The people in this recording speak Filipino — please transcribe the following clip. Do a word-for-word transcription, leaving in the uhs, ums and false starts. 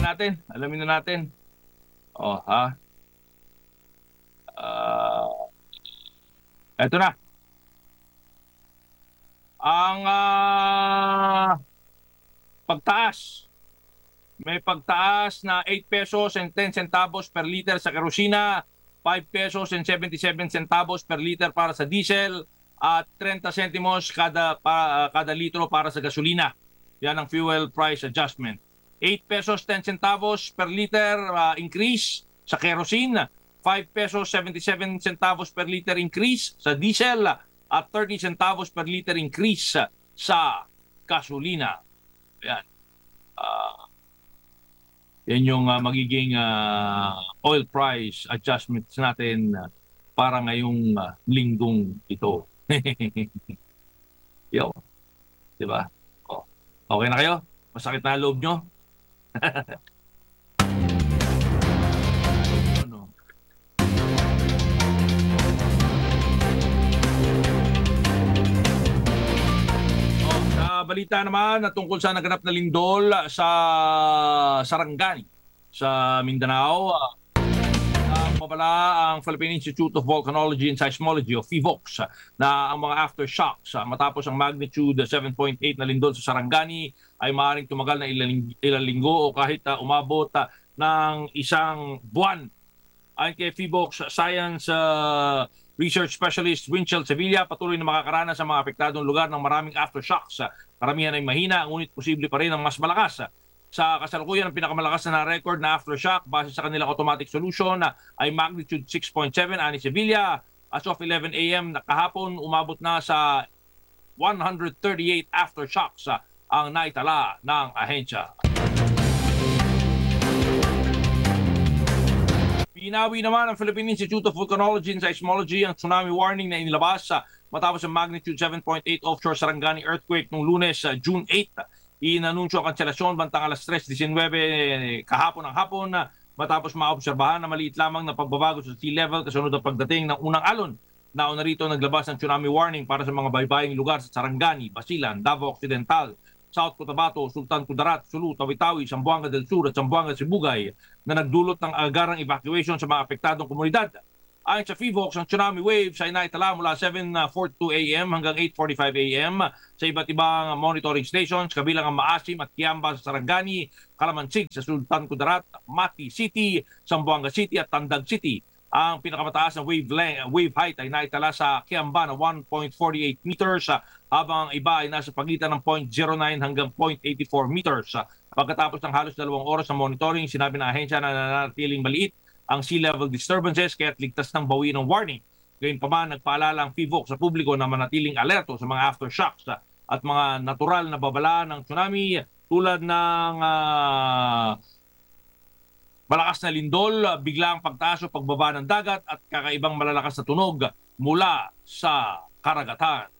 natin. Alamin na natin. Oh, ha? Uh, eto na. Ang uh, pagtaas. May pagtaas na eight pesos and ten centavos per liter sa kerosina, five pesos and seventy-seven centavos per liter para sa diesel, at thirty centimos kada, pa, kada litro para sa gasolina. Yan ang fuel price adjustment. eight pesos ten centavos per liter uh, increase sa kerosene, five pesos seventy-seven centavos per liter increase sa diesel, at thirty centavos per liter increase sa gasolina. Yan. Uh, yan yung uh, magiging uh, oil price adjustments natin uh, para ngayong uh, linggong ito. Yo. Diba? Oh. Okay na kayo? Masakit na loob nyo? Ano? Oh, sa balita naman na tungkol sa naganap na lindol sa Sarangani sa Mindanao, uh, mabala ang Philippine Institute of Volcanology and Seismology o PHIVOLCS na ang mga aftershocks matapos ang magnitude seven point eight na lindol sa Sarangani ay maaaring tumagal na ilang, ilang linggo o kahit uh, umabot uh, ng isang buwan. Ayon kay PHIVOLCS Science uh, Research Specialist Winchell Sevilla, patuloy na makakaranas sa mga apektadong lugar ng maraming aftershocks. Karamihan ay mahina, ngunit posible pa rin ang mas malakas. Sa kasalukuyan, ang pinakamalakas na record na aftershock base sa kanilang automatic solution ay magnitude six point seven ani Sevilla. As of eleven a m kahapon, umabot na sa one hundred thirty-eight aftershocks ang naitala ng ahensya. Pinawi naman ang Philippine Institute of Volcanology and Seismology ang tsunami warning na inilabas matapos ang magnitude seven point eight offshore Sarangani earthquake noong Lunes, June eighth. Inanunsyo ang kanselasyon bantang alas tres nineteen kahapon ng hapon matapos maobserbahan na maliit lamang na pagbabago sa sea level kasunod ng pagdating ng unang alon. Nauna rito naglabas ng tsunami warning para sa mga baybaying lugar sa Sarangani, Basilan, Davao Occidental, South Cotabato, Sultan Kudarat, Sulu, Tawi-Tawi, Zamboanga del Sur at Zamboanga Sibugay na nagdulot ng agarang evacuation sa mga apektadong komunidad. Ayon sa PHIVOLCS, ang tsunami waves ay naitala mula seven forty-two a m hanggang eight forty-five a m sa iba't ibang monitoring stations, kabilang ang Maasim at Kiamba sa Sarangani, Calamansig sa Sultan Kudarat, Mati City, Zamboanga City at Tandag City. Ang pinakamataas na wave, length, wave height ay naitala sa Kiamba na one point four eight meters, habang iba ay nasa pagitan ng zero point zero nine hanggang zero point eight four meters. Pagkatapos ng halos dalawang oras ng monitoring, sinabi ng ahensya na nananatiling maliit ang sea level disturbances kaya't ligtas ng bawi ng warning. Gayunpaman, nagpaalala ang PHIVOLCS sa publiko na manatiling alerto sa mga aftershocks at mga natural na babala ng tsunami tulad ng uh, malakas na lindol, biglang pagtaas o pagbaba ng dagat at kakaibang malalakas na tunog mula sa karagatan.